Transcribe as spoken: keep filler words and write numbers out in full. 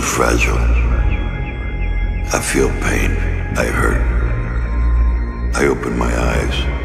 fragile. I feel pain. I hurt. I open my eyes.